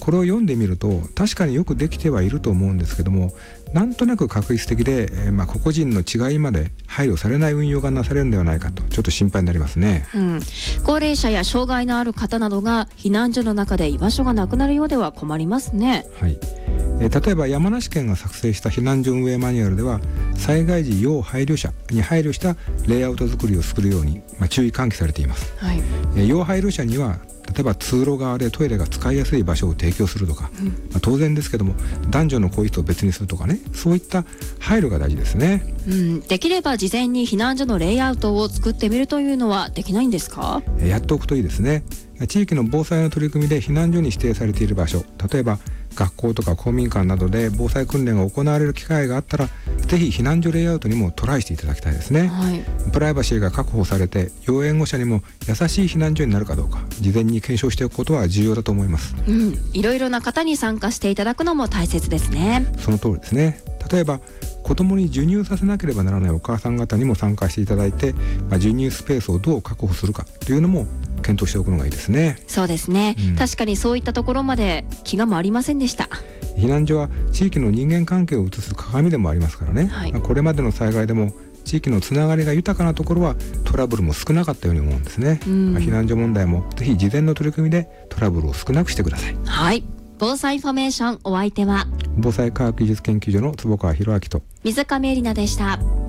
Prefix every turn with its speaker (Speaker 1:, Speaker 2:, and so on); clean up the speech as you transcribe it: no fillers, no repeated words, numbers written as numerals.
Speaker 1: これを読んでみると確かによくできてはいると思うんですけども、なんとなく画一的で、個々人の違いまで配慮されない運用がなされるんではないかと、ちょっと心配になりますね。
Speaker 2: 高齢者や障害のある方などが避難所の中で居場所がなくなるようでは困りますね。
Speaker 1: はい。例えば山梨県が作成した避難所運営マニュアルでは、災害時要配慮者に配慮したレイアウト作りを作るように、注意喚起されています。要配慮者には例えば通路側でトイレが使いやすい場所を提供するとか、当然ですけども男女の更衣室を別にするとかね、そういった配慮が大事ですね。
Speaker 2: できれば事前に避難所のレイアウトを作ってみるというのはできないんですか？
Speaker 1: やっておくといいですね。地域の防災の取り組みで避難所に指定されている場所、例えば学校とか公民館などで防災訓練が行われる機会があったら、ぜひ避難所レイアウトにもトライしていただきたいですね。プライバシーが確保されて要援護者にも優しい避難所になるかどうか、事前に検証しておくことは重要だと思います。
Speaker 2: いろいろな方に参加していただくのも大切ですね。
Speaker 1: その通りですね。例えば子供に授乳させなければならないお母さん方にも参加していただいて、授乳スペースをどう確保するかというのも検討しておくのがいいですね。
Speaker 2: そうですね、確かにそういったところまで気が回りませんでした。
Speaker 1: 避難所は地域の人間関係を映す鏡でもありますからね、これまでの災害でも地域のつながりが豊かなところはトラブルも少なかったように思うんですね。避難所問題もぜひ事前の取り組みでトラブルを少なくしてください。
Speaker 2: はい、防災フォーメーション、お相手は
Speaker 1: 防災科学技術研究所の坪川博明と
Speaker 2: 水上絵里奈でした。